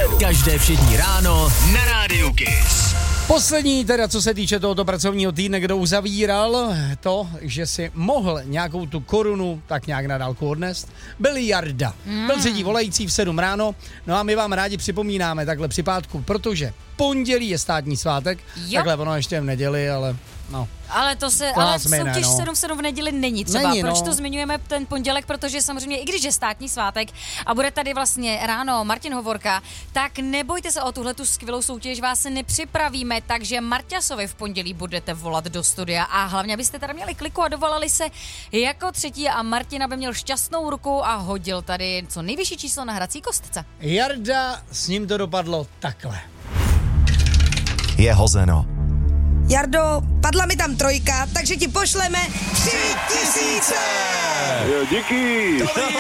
Každé všední ráno na Rádiu Kiss. Poslední teda, co se týče tohoto pracovního týdne, kdo uzavíral to, že si mohl nějakou tu korunu tak nějak na dálku odnést, byl Jarda. Byl třetí volající v 7 ráno, no a my vám rádi připomínáme takhle při pátku, protože pondělí je státní svátek, takhle ono ještě v neděli, ale no. Ale soutěž 7 v neděli není třeba. Proč to zmiňujeme ten pondělek? Protože samozřejmě, i když je státní svátek a bude tady vlastně ráno Martin Hovorka, tak nebojte se, o tuhletu skvělou soutěž vás nepřipravíme, takže Marťasovi v pondělí budete volat do studia a hlavně, abyste tady měli kliku a dovolali se jako třetí a Martin, aby měl šťastnou ruku a hodil tady co nejvyšší číslo na hrací kostce. Jarda, s ním to dopadlo takhle. Je hozeno. Jardo, padla mi tam 3, takže ti pošleme 3000! Jo, díky!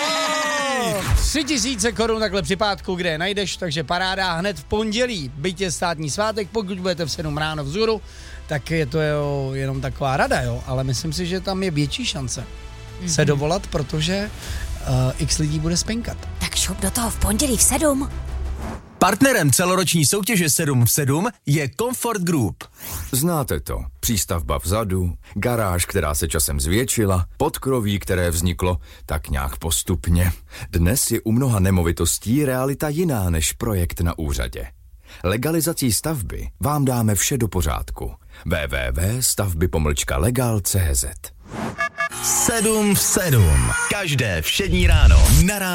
3000 korun takhle při pátku, kde je najdeš, takže paráda hned v pondělí, byť je státní svátek, pokud budete v 7 ráno vzhůru, tak je to jenom taková rada, jo, ale myslím si, že tam je větší šance se dovolat, protože x lidí bude spenkat. Tak šup do toho v pondělí v 7. Partnerem celoroční soutěže 7 v 7 je Comfort Group. Znáte to. Přístavba vzadu, garáž, která se časem zvětšila, podkroví, které vzniklo tak nějak postupně. Dnes je u mnoha nemovitostí realita jiná než projekt na úřadě. Legalizací stavby vám dáme vše do pořádku. www.stavby-legal.cz 7 v 7. Každé všední ráno na